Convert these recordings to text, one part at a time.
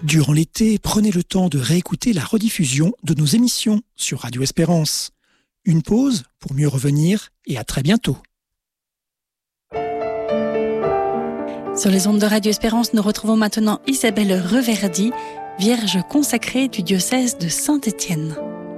Durant l'été, prenez le temps de réécouter la rediffusion de nos émissions sur Radio Espérance. Une pause pour mieux revenir et à très bientôt. Sur les ondes de Radio Espérance, nous retrouvons maintenant Isabelle Reverdy, vierge consacrée du diocèse de Saint-Étienne.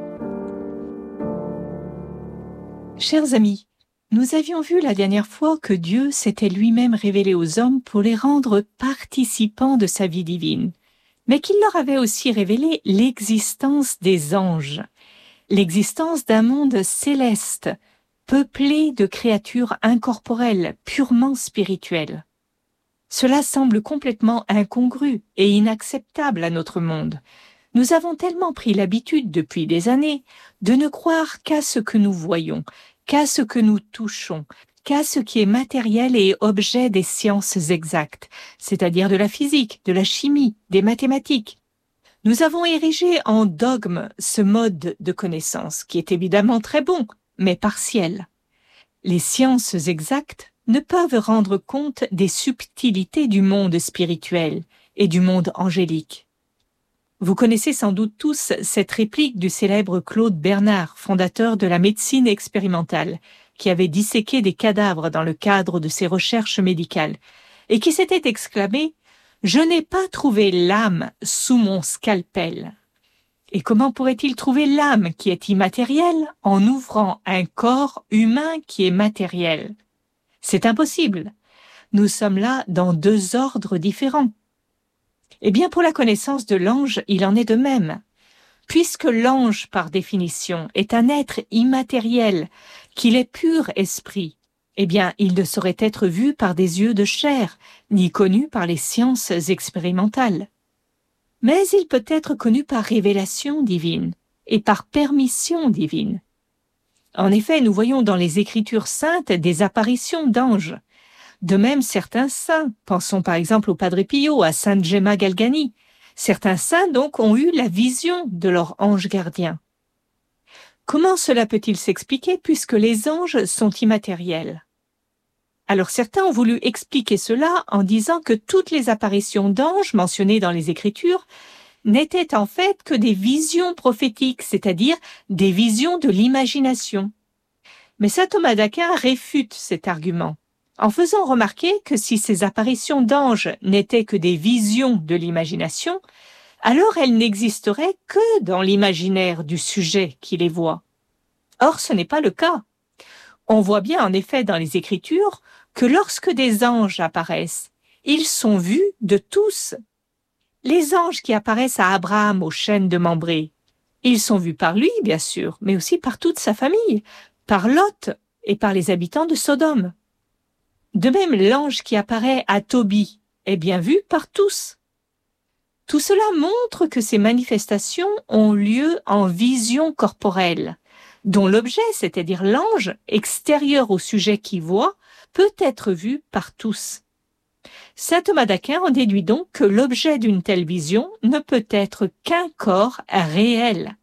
Chers amis, nous avions vu la dernière fois que Dieu s'était lui-même révélé aux hommes pour les rendre participants de sa vie divine, mais qu'il leur avait aussi révélé l'existence des anges, l'existence d'un monde céleste, peuplé de créatures incorporelles, purement spirituelles. Cela semble complètement incongru et inacceptable à notre monde. Nous avons tellement pris l'habitude depuis des années de ne croire qu'à ce que nous voyons, qu'à ce que nous touchons, qu'à ce qui est matériel et objet des sciences exactes, c'est-à-dire de la physique, de la chimie, des mathématiques. Nous avons érigé en dogme ce mode de connaissance, qui est évidemment très bon, mais partiel. Les sciences exactes ne peuvent rendre compte des subtilités du monde spirituel et du monde angélique. Vous connaissez sans doute tous cette réplique du célèbre Claude Bernard, fondateur de la médecine expérimentale, qui avait disséqué des cadavres dans le cadre de ses recherches médicales, et qui s'était exclamé « Je n'ai pas trouvé l'âme sous mon scalpel ». Et comment pourrait-il trouver l'âme qui est immatérielle en ouvrant un corps humain qui est matériel? C'est impossible. Nous sommes là dans deux ordres différents. Eh bien, pour la connaissance de l'ange, il en est de même. Puisque l'ange, par définition, est un être immatériel, qu'il est pur esprit, eh bien, il ne saurait être vu par des yeux de chair, ni connu par les sciences expérimentales. Mais il peut être connu par révélation divine et par permission divine. En effet, nous voyons dans les Écritures saintes des apparitions d'anges. De même, certains saints, pensons par exemple au Padre Pio, à Sainte Gemma Galgani, certains saints donc ont eu la vision de leur ange gardien. Comment cela peut-il s'expliquer puisque les anges sont immatériels? Alors certains ont voulu expliquer cela en disant que toutes les apparitions d'anges mentionnées dans les Écritures n'étaient en fait que des visions prophétiques, c'est-à-dire des visions de l'imagination. Mais saint Thomas d'Aquin réfute cet argument, en faisant remarquer que si ces apparitions d'anges n'étaient que des visions de l'imagination, alors elles n'existeraient que dans l'imaginaire du sujet qui les voit. Or, ce n'est pas le cas. On voit bien en effet dans les Écritures que lorsque des anges apparaissent, ils sont vus de tous. Les anges qui apparaissent à Abraham au chêne de Mambré, ils sont vus par lui, bien sûr, mais aussi par toute sa famille, par Lot et par les habitants de Sodome. De même, l'ange qui apparaît à Tobie est bien vu par tous. Tout cela montre que ces manifestations ont lieu en vision corporelle, dont l'objet, c'est-à-dire l'ange, extérieur au sujet qui voit, peut être vu par tous. Saint Thomas d'Aquin en déduit donc que l'objet d'une telle vision ne peut être qu'un corps réel.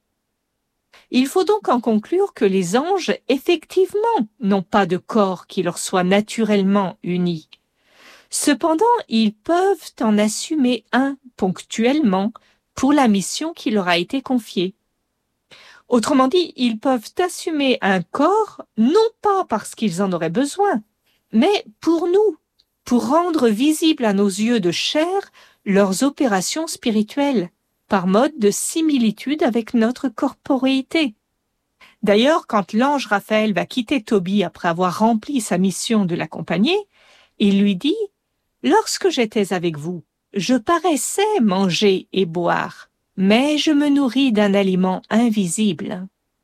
Il faut donc en conclure que les anges, effectivement, n'ont pas de corps qui leur soit naturellement uni. Cependant, ils peuvent en assumer un ponctuellement pour la mission qui leur a été confiée. Autrement dit, ils peuvent assumer un corps, non pas parce qu'ils en auraient besoin, mais pour nous, pour rendre visibles à nos yeux de chair leurs opérations spirituelles, par mode de similitude avec notre corporéité. D'ailleurs, quand l'ange Raphaël va quitter Tobie après avoir rempli sa mission de l'accompagner, il lui dit « Lorsque j'étais avec vous, je paraissais manger et boire, mais je me nourris d'un aliment invisible. »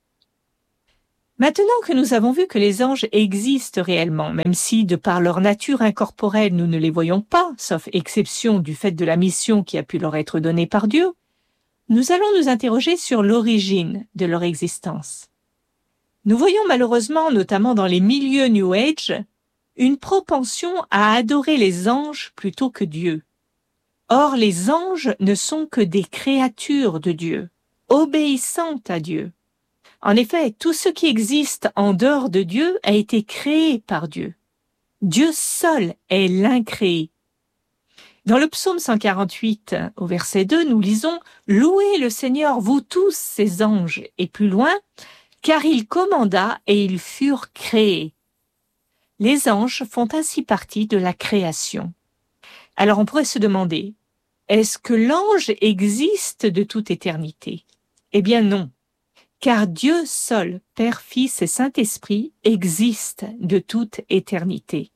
Maintenant que nous avons vu que les anges existent réellement, même si, de par leur nature incorporelle, nous ne les voyons pas, sauf exception du fait de la mission qui a pu leur être donnée par Dieu, nous allons nous interroger sur l'origine de leur existence. Nous voyons malheureusement, notamment dans les milieux New Age, une propension à adorer les anges plutôt que Dieu. Or, les anges ne sont que des créatures de Dieu, obéissantes à Dieu. En effet, tout ce qui existe en dehors de Dieu a été créé par Dieu. Dieu seul est l'incréé. Dans le psaume 148, au verset 2, nous lisons « Louez le Seigneur, vous tous ses anges » et plus loin « Car il commanda et ils furent créés ». Les anges font ainsi partie de la création. Alors on pourrait se demander, est-ce que l'ange existe de toute éternité? Eh bien non, car Dieu seul, Père, Fils et Saint-Esprit, existe de toute éternité.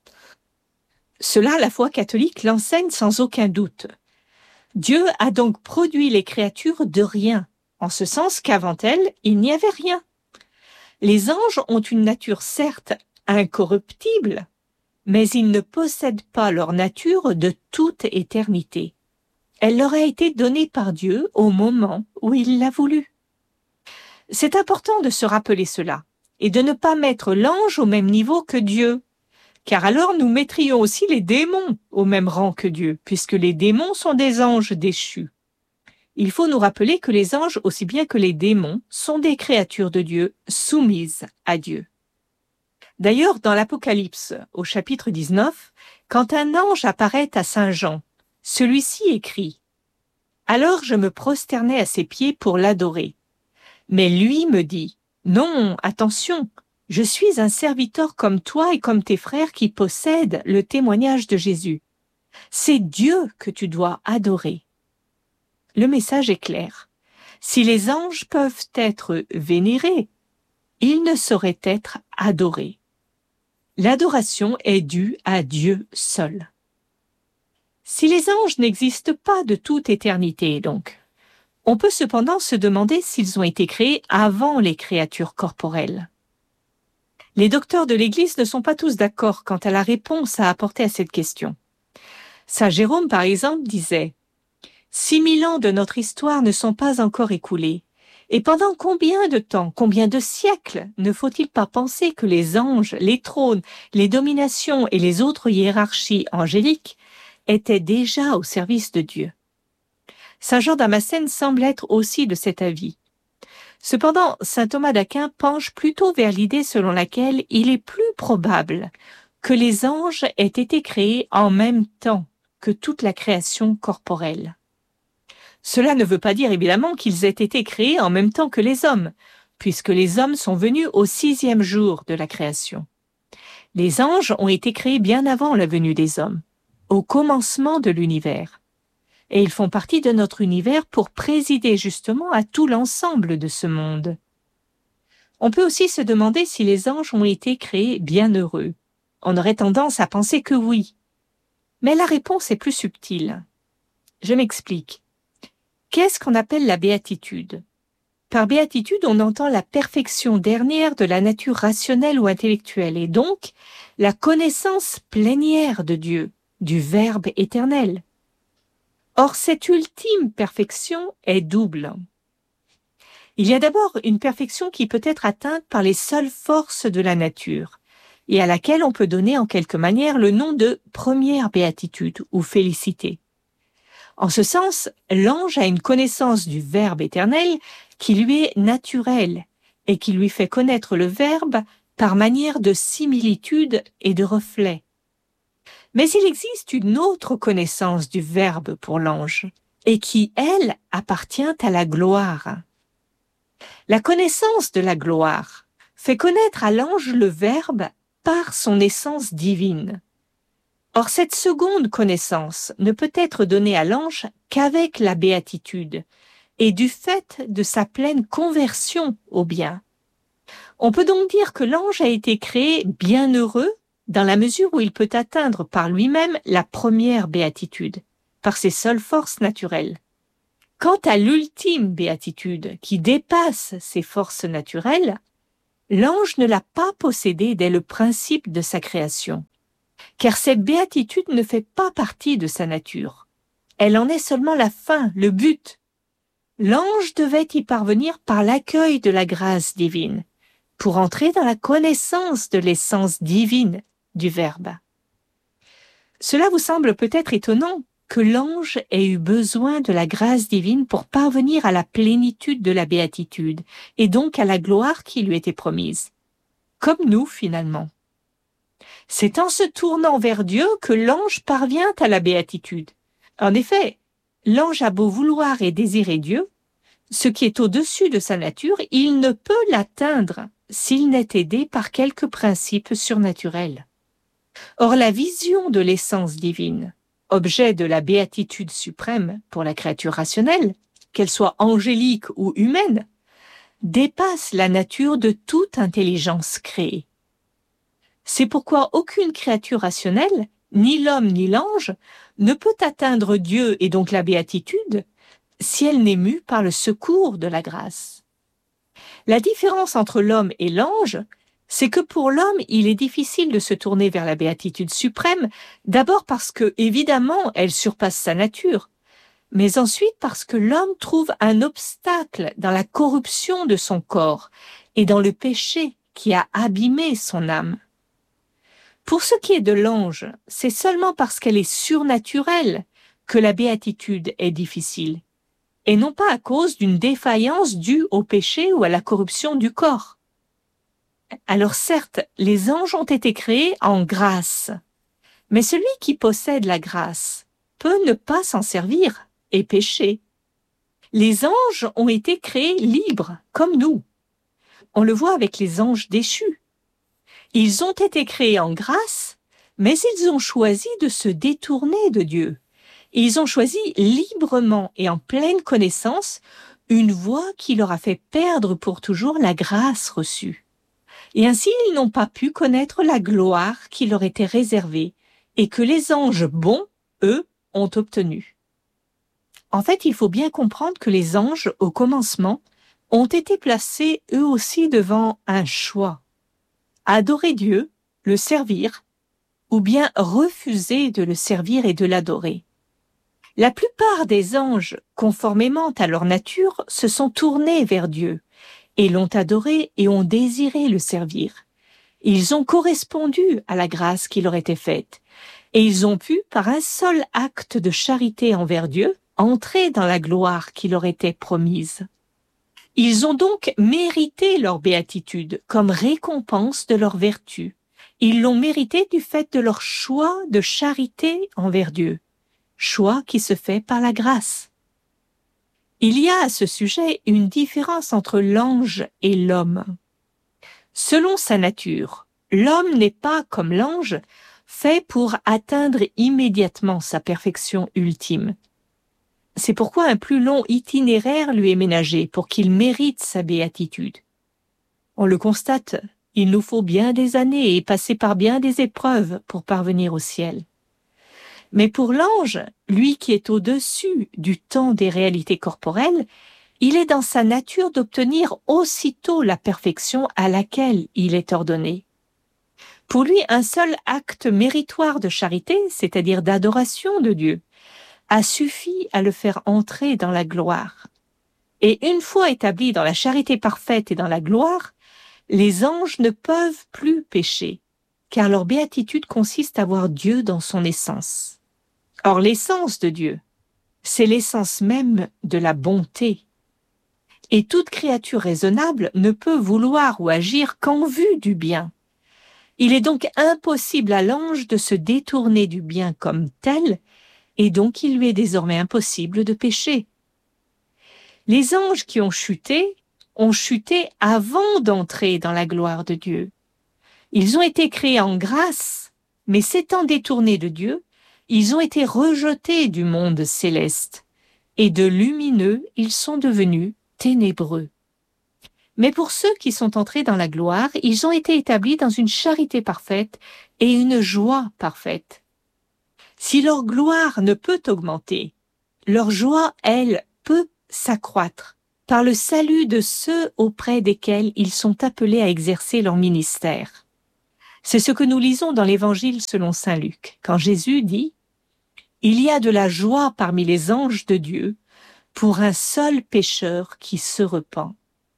Cela, la foi catholique l'enseigne sans aucun doute. Dieu a donc produit les créatures de rien, en ce sens qu'avant elles, il n'y avait rien. Les anges ont une nature certes incorruptible, mais ils ne possèdent pas leur nature de toute éternité. Elle leur a été donnée par Dieu au moment où il l'a voulu. C'est important de se rappeler cela, et de ne pas mettre l'ange au même niveau que Dieu, car alors nous mettrions aussi les démons au même rang que Dieu, puisque les démons sont des anges déchus. Il faut nous rappeler que les anges, aussi bien que les démons, sont des créatures de Dieu soumises à Dieu. D'ailleurs, dans l'Apocalypse, au chapitre 19, quand un ange apparaît à Saint Jean, celui-ci écrit « Alors je me prosternai à ses pieds pour l'adorer. Mais lui me dit « Non, attention, je suis un serviteur comme toi et comme tes frères qui possèdent le témoignage de Jésus. C'est Dieu que tu dois adorer. » Le message est clair. Si les anges peuvent être vénérés, ils ne sauraient être adorés. L'adoration est due à Dieu seul. Si les anges n'existent pas de toute éternité, donc, on peut cependant se demander s'ils ont été créés avant les créatures corporelles. Les docteurs de l'Église ne sont pas tous d'accord quant à la réponse à apporter à cette question. Saint Jérôme, par exemple, disait « 6000 ans de notre histoire ne sont pas encore écoulés. Et pendant combien de temps, combien de siècles ne faut-il pas penser que les anges, les trônes, les dominations et les autres hiérarchies angéliques étaient déjà au service de Dieu ?» Saint Jean Damascène semble être aussi de cet avis. Cependant, saint Thomas d'Aquin penche plutôt vers l'idée selon laquelle il est plus probable que les anges aient été créés en même temps que toute la création corporelle. Cela ne veut pas dire évidemment qu'ils aient été créés en même temps que les hommes, puisque les hommes sont venus au 6e jour de la création. Les anges ont été créés bien avant la venue des hommes, au commencement de l'univers. Et ils font partie de notre univers pour présider justement à tout l'ensemble de ce monde. On peut aussi se demander si les anges ont été créés bienheureux. On aurait tendance à penser que oui. Mais la réponse est plus subtile. Je m'explique. Qu'est-ce qu'on appelle la béatitude? Par béatitude, on entend la perfection dernière de la nature rationnelle ou intellectuelle, et donc la connaissance plénière de Dieu, du Verbe éternel. Or, cette ultime perfection est double. Il y a d'abord une perfection qui peut être atteinte par les seules forces de la nature, et à laquelle on peut donner en quelque manière le nom de première béatitude ou félicité. En ce sens, l'ange a une connaissance du Verbe éternel qui lui est naturelle et qui lui fait connaître le Verbe par manière de similitude et de reflet. Mais il existe une autre connaissance du Verbe pour l'ange, et qui, elle, appartient à la gloire. La connaissance de la gloire fait connaître à l'ange le Verbe par son essence divine. Or, cette seconde connaissance ne peut être donnée à l'ange qu'avec la béatitude, et du fait de sa pleine conversion au bien. On peut donc dire que l'ange a été créé bienheureux dans la mesure où il peut atteindre par lui-même la première béatitude, par ses seules forces naturelles. Quant à l'ultime béatitude qui dépasse ses forces naturelles, l'ange ne l'a pas possédée dès le principe de sa création, car cette béatitude ne fait pas partie de sa nature. Elle en est seulement la fin, le but. L'ange devait y parvenir par l'accueil de la grâce divine, pour entrer dans la connaissance de l'essence divine du Verbe. Cela vous semble peut-être étonnant que l'ange ait eu besoin de la grâce divine pour parvenir à la plénitude de la béatitude, et donc à la gloire qui lui était promise. Comme nous, finalement. C'est en se tournant vers Dieu que l'ange parvient à la béatitude, En effet, l'ange a beau vouloir et désirer Dieu, ce qui est au-dessus de sa nature, il ne peut l'atteindre s'il n'est aidé par quelques principes surnaturels. Or, la vision de l'essence divine, objet de la béatitude suprême pour la créature rationnelle, qu'elle soit angélique ou humaine, dépasse la nature de toute intelligence créée. C'est pourquoi aucune créature rationnelle, ni l'homme ni l'ange, ne peut atteindre Dieu et donc la béatitude si elle n'est mue par le secours de la grâce. La différence entre l'homme et l'ange, c'est que pour l'homme, il est difficile de se tourner vers la béatitude suprême, d'abord parce que, évidemment, elle surpasse sa nature, mais ensuite parce que l'homme trouve un obstacle dans la corruption de son corps et dans le péché qui a abîmé son âme. Pour ce qui est de l'ange, c'est seulement parce qu'elle est surnaturelle que la béatitude est difficile, et non pas à cause d'une défaillance due au péché ou à la corruption du corps. Alors certes, les anges ont été créés en grâce, mais celui qui possède la grâce peut ne pas s'en servir et pécher. Les anges ont été créés libres, comme nous. On le voit avec les anges déchus. Ils ont été créés en grâce, mais ils ont choisi de se détourner de Dieu. Ils ont choisi librement et en pleine connaissance une voie qui leur a fait perdre pour toujours la grâce reçue. Et ainsi, ils n'ont pas pu connaître la gloire qui leur était réservée et que les anges bons, eux, ont obtenue. En fait, il faut bien comprendre que les anges, au commencement, ont été placés eux aussi devant un choix. Adorer Dieu, le servir, ou bien refuser de le servir et de l'adorer. La plupart des anges, conformément à leur nature, se sont tournés vers Dieu et l'ont adoré et ont désiré le servir. Ils ont correspondu à la grâce qui leur était faite et ils ont pu, par un seul acte de charité envers Dieu, entrer dans la gloire qui leur était promise. Ils ont donc mérité leur béatitude comme récompense de leur vertu. Ils l'ont mérité du fait de leur choix de charité envers Dieu, choix qui se fait par la grâce. Il y a à ce sujet une différence entre l'ange et l'homme. Selon sa nature, l'homme n'est pas, comme l'ange, fait pour atteindre immédiatement sa perfection ultime. C'est pourquoi un plus long itinéraire lui est ménagé pour qu'il mérite sa béatitude. On le constate, il nous faut bien des années et passer par bien des épreuves pour parvenir au ciel. Mais pour l'ange, lui qui est au-dessus du temps des réalités corporelles, il est dans sa nature d'obtenir aussitôt la perfection à laquelle il est ordonné. Pour lui, un seul acte méritoire de charité, c'est-à-dire d'adoration de Dieu, a suffi à le faire entrer dans la gloire. Et une fois établi dans la charité parfaite et dans la gloire, les anges ne peuvent plus pécher, car leur béatitude consiste à voir Dieu dans son essence. Or, l'essence de Dieu, c'est l'essence même de la bonté. Et toute créature raisonnable ne peut vouloir ou agir qu'en vue du bien. Il est donc impossible à l'ange de se détourner du bien comme tel, et donc il lui est désormais impossible de pécher. Les anges qui ont chuté avant d'entrer dans la gloire de Dieu. Ils ont été créés en grâce, mais s'étant détournés de Dieu, ils ont été rejetés du monde céleste, et de lumineux, ils sont devenus ténébreux. Mais pour ceux qui sont entrés dans la gloire, ils ont été établis dans une charité parfaite et une joie parfaite. Si leur gloire ne peut augmenter, leur joie, elle, peut s'accroître par le salut de ceux auprès desquels ils sont appelés à exercer leur ministère. C'est ce que nous lisons dans l'Évangile selon saint Luc, quand Jésus dit « Il y a de la joie parmi les anges de Dieu pour un seul pécheur qui se repent. »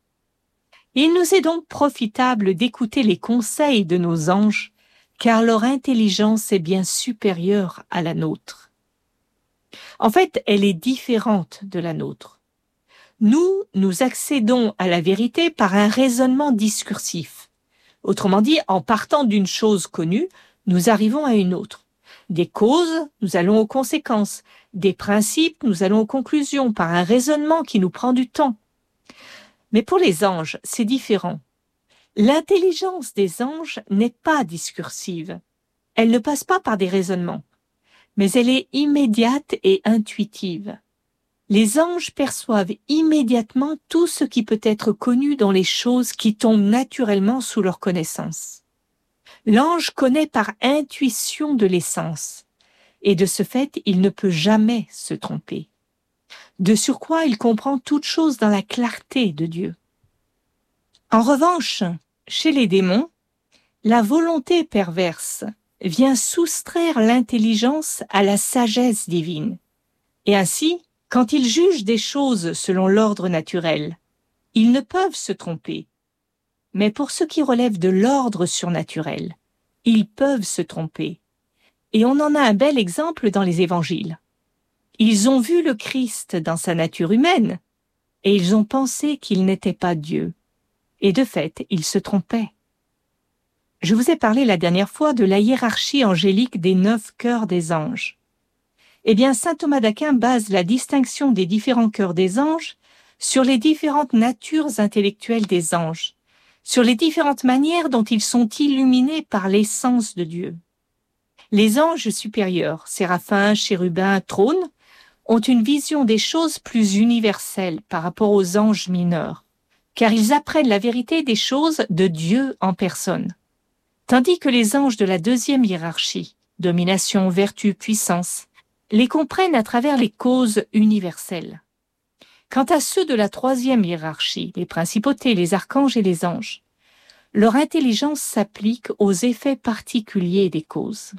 Il nous est donc profitable d'écouter les conseils de nos anges, car leur intelligence est bien supérieure à la nôtre. En fait, elle est différente de la nôtre. Nous accédons à la vérité par un raisonnement discursif. Autrement dit, en partant d'une chose connue, nous arrivons à une autre. Des causes, nous allons aux conséquences. Des principes, nous allons aux conclusions par un raisonnement qui nous prend du temps. Mais pour les anges, c'est différent. L'intelligence des anges n'est pas discursive. Elle ne passe pas par des raisonnements, mais elle est immédiate et intuitive. Les anges perçoivent immédiatement tout ce qui peut être connu dans les choses qui tombent naturellement sous leur connaissance. L'ange connaît par intuition de l'essence, et de ce fait, il ne peut jamais se tromper. De surcroît, il comprend toute chose dans la clarté de Dieu. En revanche, chez les démons, la volonté perverse vient soustraire l'intelligence à la sagesse divine. Et ainsi, quand ils jugent des choses selon l'ordre naturel, ils ne peuvent se tromper. Mais pour ce qui relève de l'ordre surnaturel, ils peuvent se tromper. Et on en a un bel exemple dans les évangiles. Ils ont vu le Christ dans sa nature humaine, et ils ont pensé qu'il n'était pas Dieu. Et de fait, ils se trompaient. Je vous ai parlé la dernière fois de la hiérarchie angélique des 9 cœurs des anges. Eh bien, saint Thomas d'Aquin base la distinction des différents cœurs des anges sur les différentes natures intellectuelles des anges, sur les différentes manières dont ils sont illuminés par l'essence de Dieu. Les anges supérieurs, séraphins, chérubins, trônes, ont une vision des choses plus universelle par rapport aux anges mineurs, car ils apprennent la vérité des choses de Dieu en personne. Tandis que les anges de la deuxième hiérarchie, domination, vertu, puissance, les comprennent à travers les causes universelles. Quant à ceux de la troisième hiérarchie, les principautés, les archanges et les anges, leur intelligence s'applique aux effets particuliers des causes.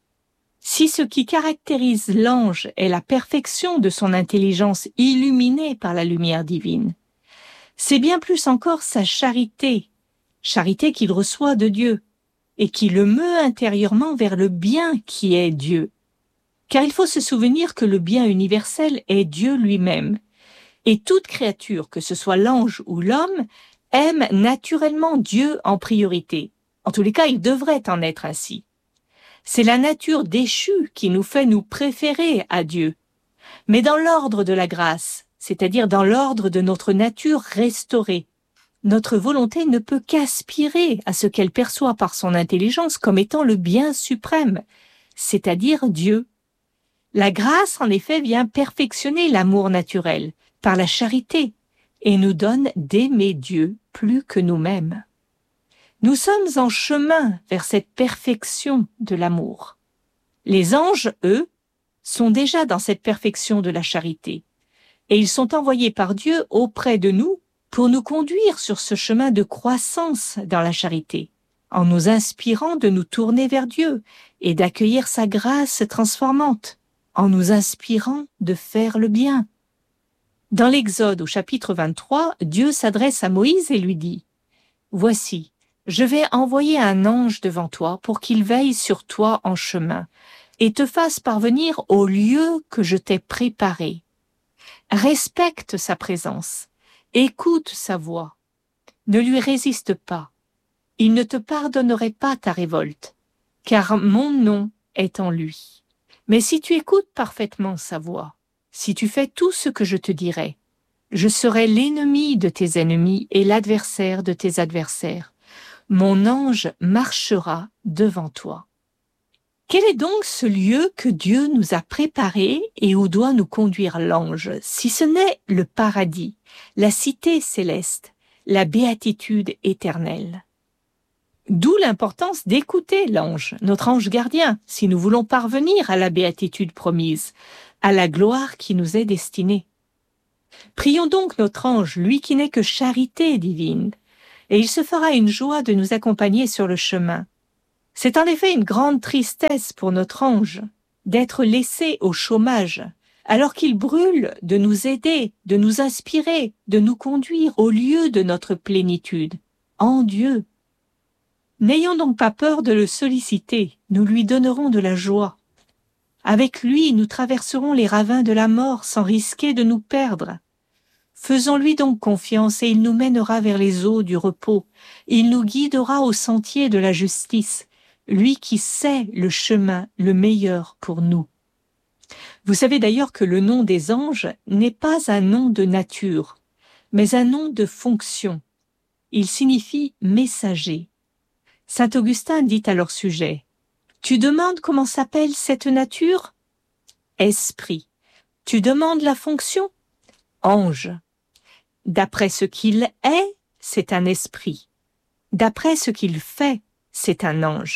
Si ce qui caractérise l'ange est la perfection de son intelligence illuminée par la lumière divine, c'est bien plus encore sa charité, charité qu'il reçoit de Dieu, et qui le meut intérieurement vers le bien qui est Dieu. Car il faut se souvenir que le bien universel est Dieu lui-même, et toute créature, que ce soit l'ange ou l'homme, aime naturellement Dieu en priorité. En tous les cas, il devrait en être ainsi. C'est la nature déchue qui nous fait nous préférer à Dieu. Mais dans l'ordre de la grâce, c'est-à-dire dans l'ordre de notre nature restaurée, notre volonté ne peut qu'aspirer à ce qu'elle perçoit par son intelligence comme étant le bien suprême, c'est-à-dire Dieu. La grâce, en effet, vient perfectionner l'amour naturel par la charité et nous donne d'aimer Dieu plus que nous-mêmes. Nous sommes en chemin vers cette perfection de l'amour. Les anges, eux, sont déjà dans cette perfection de la charité, et ils sont envoyés par Dieu auprès de nous pour nous conduire sur ce chemin de croissance dans la charité, en nous inspirant de nous tourner vers Dieu et d'accueillir sa grâce transformante, en nous inspirant de faire le bien. Dans l'Exode au chapitre 23, Dieu s'adresse à Moïse et lui dit « Voici, je vais envoyer un ange devant toi pour qu'il veille sur toi en chemin et te fasse parvenir au lieu que je t'ai préparé. Respecte sa présence, écoute sa voix, ne lui résiste pas. Il ne te pardonnerait pas ta révolte, car mon nom est en lui. Mais si tu écoutes parfaitement sa voix, si tu fais tout ce que je te dirai, je serai l'ennemi de tes ennemis et l'adversaire de tes adversaires. Mon ange marchera devant toi. » Quel est donc ce lieu que Dieu nous a préparé et où doit nous conduire l'ange, si ce n'est le paradis, la cité céleste, la béatitude éternelle? D'où l'importance d'écouter l'ange, notre ange gardien, si nous voulons parvenir à la béatitude promise, à la gloire qui nous est destinée. Prions donc notre ange, lui qui n'est que charité divine, et il se fera une joie de nous accompagner sur le chemin. C'est en effet une grande tristesse pour notre ange d'être laissé au chômage, alors qu'il brûle de nous aider, de nous inspirer, de nous conduire au lieu de notre plénitude, en Dieu. N'ayons donc pas peur de le solliciter, nous lui donnerons de la joie. Avec lui, nous traverserons les ravins de la mort sans risquer de nous perdre. Faisons-lui donc confiance et il nous mènera vers les eaux du repos. Il nous guidera au sentier de la justice, lui qui sait le chemin le meilleur pour nous. Vous savez d'ailleurs que le nom des anges n'est pas un nom de nature, mais un nom de fonction. Il signifie messager. Saint Augustin dit à leur sujet, « Tu demandes comment s'appelle cette nature ? Esprit. Tu demandes la fonction ? Ange. D'après ce qu'il est, c'est un esprit. D'après ce qu'il fait, c'est un ange. »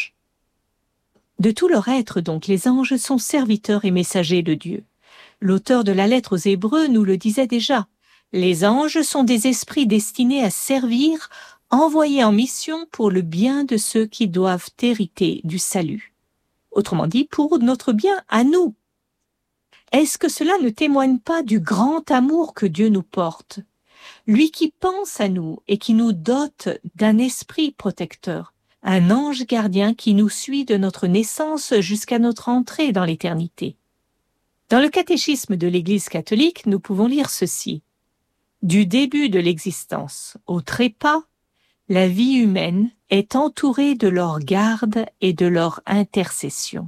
De tout leur être, donc, les anges sont serviteurs et messagers de Dieu. L'auteur de la lettre aux Hébreux nous le disait déjà. Les anges sont des esprits destinés à servir, envoyés en mission pour le bien de ceux qui doivent hériter du salut. Autrement dit, pour notre bien à nous. Est-ce que cela ne témoigne pas du grand amour que Dieu nous porte ? Lui qui pense à nous et qui nous dote d'un esprit protecteur, un ange gardien qui nous suit de notre naissance jusqu'à notre entrée dans l'éternité. Dans le catéchisme de l'Église catholique, nous pouvons lire ceci. Du début de l'existence au trépas, la vie humaine est entourée de leur garde et de leur intercession.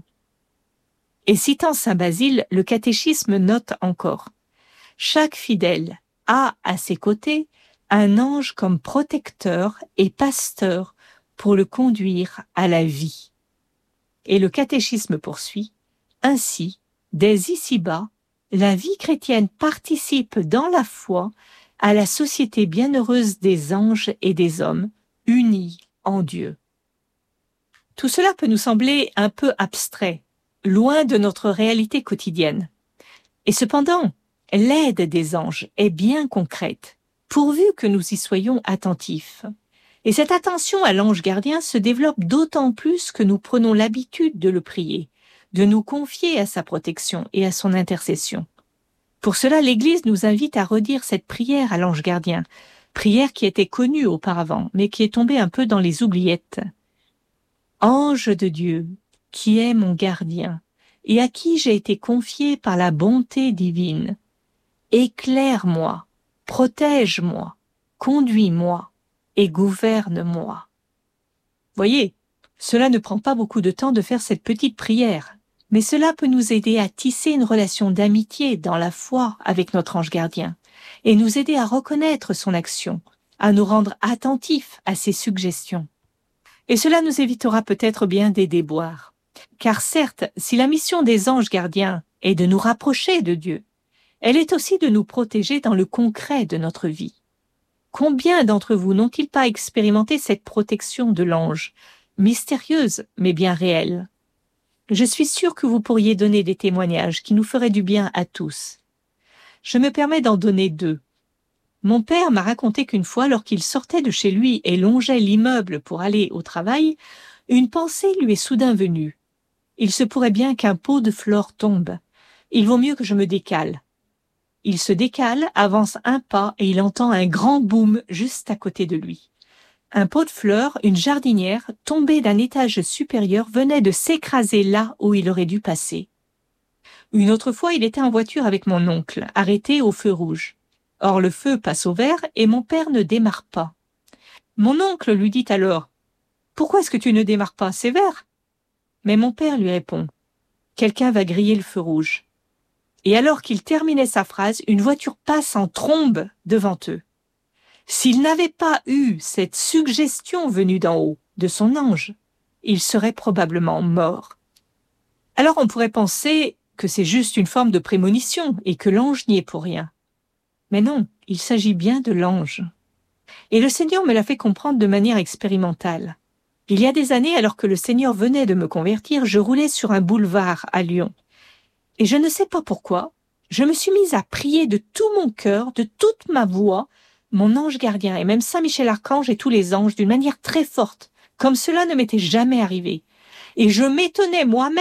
Et citant saint Basile, le catéchisme note encore. Chaque fidèle a à ses côtés un ange comme protecteur et pasteur pour le conduire à la vie. Et le catéchisme poursuit. Ainsi, dès ici-bas, la vie chrétienne participe dans la foi à la société bienheureuse des anges et des hommes, unis en Dieu. Tout cela peut nous sembler un peu abstrait, loin de notre réalité quotidienne. Et cependant, l'aide des anges est bien concrète, pourvu que nous y soyons attentifs. Et cette attention à l'ange gardien se développe d'autant plus que nous prenons l'habitude de le prier, de nous confier à sa protection et à son intercession. Pour cela, l'Église nous invite à redire cette prière à l'ange gardien, prière qui était connue auparavant, mais qui est tombée un peu dans les oubliettes. Ange de Dieu, qui est mon gardien, et à qui j'ai été confié par la bonté divine, éclaire-moi, protège-moi, conduis-moi et gouverne-moi. Voyez, cela ne prend pas beaucoup de temps de faire cette petite prière, mais cela peut nous aider à tisser une relation d'amitié dans la foi avec notre ange gardien et nous aider à reconnaître son action, à nous rendre attentifs à ses suggestions. Et cela nous évitera peut-être bien des déboires. Car certes, si la mission des anges gardiens est de nous rapprocher de Dieu, elle est aussi de nous protéger dans le concret de notre vie. Combien d'entre vous n'ont-ils pas expérimenté cette protection de l'ange, mystérieuse mais bien réelle ? Je suis sûre que vous pourriez donner des témoignages qui nous feraient du bien à tous. Je me permets d'en donner 2. Mon père m'a raconté qu'une fois, lorsqu'il sortait de chez lui et longeait l'immeuble pour aller au travail, une pensée lui est soudain venue. Il se pourrait bien qu'un pot de fleurs tombe. Il vaut mieux que je me décale. Il se décale, avance un pas et il entend un grand boom juste à côté de lui. Un pot de fleurs, une jardinière, tombée d'un étage supérieur, venait de s'écraser là où il aurait dû passer. Une autre fois, il était en voiture avec mon oncle, arrêté au feu rouge. Or, le feu passe au vert et mon père ne démarre pas. Mon oncle lui dit alors « Pourquoi est-ce que tu ne démarres pas? C'est vert !» Mais mon père lui répond « Quelqu'un va griller le feu rouge. » Et alors qu'il terminait sa phrase, une voiture passe en trombe devant eux. S'il n'avait pas eu cette suggestion venue d'en haut, de son ange, il serait probablement mort. Alors on pourrait penser que c'est juste une forme de prémonition et que l'ange n'y est pour rien. Mais non, il s'agit bien de l'ange. Et le Seigneur me l'a fait comprendre de manière expérimentale. Il y a des années, alors que le Seigneur venait de me convertir, je roulais sur un boulevard à Lyon. Et je ne sais pas pourquoi, je me suis mise à prier de tout mon cœur, de toute ma voix, mon ange gardien et même Saint Michel Archange et tous les anges d'une manière très forte, comme cela ne m'était jamais arrivé. Et je m'étonnais moi-même